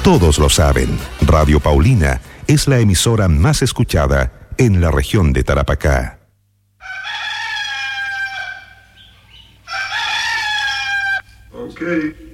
Todos lo saben, Radio Paulina es la emisora más escuchada en la región de Tarapacá. Okay.